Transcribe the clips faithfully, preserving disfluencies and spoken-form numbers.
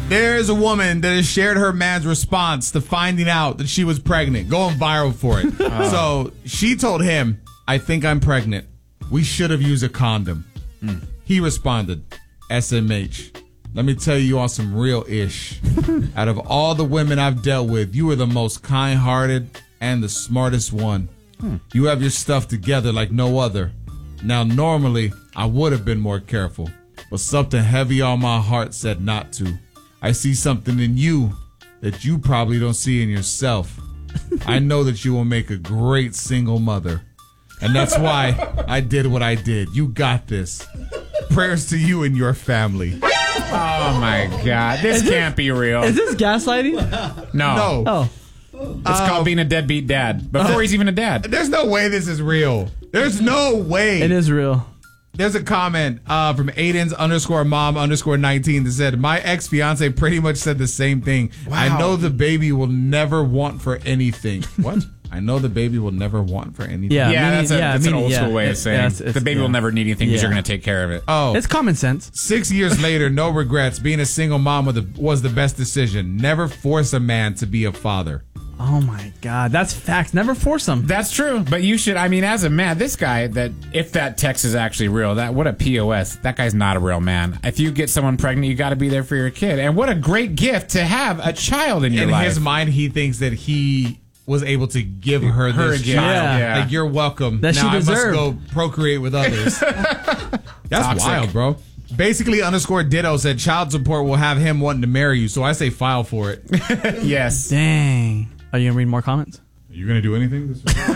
There's a woman that has shared her man's response to finding out that she was pregnant, going viral for it. Uh. So she told him, I think I'm pregnant. We should have used a condom. Mm. He responded, S M H. Let me tell you on some real ish. Out of all the women I've dealt with, you are the most kind-hearted and the smartest one. Hmm. You have your stuff together like no other. Now, normally, I would have been more careful, but something heavy on my heart said not to. I see something in you that you probably don't see in yourself. I know that you will make a great single mother. And that's why I did what I did. You got this. Prayers to you and your family. Oh, my God. This, this can't be real. Is this gaslighting? No. No. Oh. It's uh, called being a deadbeat dad. Before uh, he's even a dad. There's no way this is real. There's no way. It is real. There's a comment uh, from Aiden's underscore mom underscore nineteen that said, my ex-fiance pretty much said the same thing. Wow. I know the baby will never want for anything. What? I know the baby will never want for anything. Yeah, yeah that's, a, yeah, that's meaning, an old yeah, school way it, of saying yeah, it's, it's, the baby yeah. will never need anything because yeah. you're going to take care of it. Oh, it's common sense. Six years later, no regrets. Being a single mom was the, was the best decision. Never force a man to be a father. Oh my God, that's facts. Never force them. That's true, but you should. I mean, as a man, this guy that if that text is actually real, that what a P O S. That guy's not a real man. If you get someone pregnant, you got to be there for your kid, and what a great gift to have a child in your in life. In his mind, he thinks that he was able to give her, her this child. Yeah. Yeah. Like, you're welcome. That now she I deserved. must go procreate with others. That's Toxic. wild, bro. Basically, underscore Ditto said child support will have him wanting to marry you, so I say file for it. Yes. Dang. Are you going to read more comments? Are you going to do anything this week?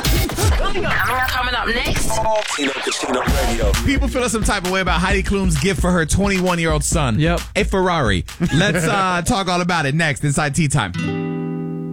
Coming up next. Tino Casino Radio. People feeling some type of way about Heidi Klum's gift for her twenty-one-year-old son. Yep. A Ferrari. Let's uh, talk all about it next inside Tea Time.